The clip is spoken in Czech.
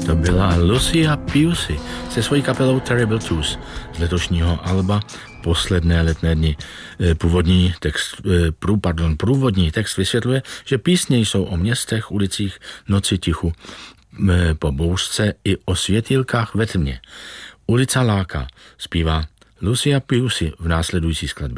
To byla Lucia Piusy se svojí kapelou Terrible Twos z letošního alba Posledné letné dny. Průvodní text vysvětluje, že písně jsou o městech, ulicích, noci tichu, po bouřce i o světýlkách ve tmě. Ulica láká, zpívá Lucia Piusy v následující skladbě.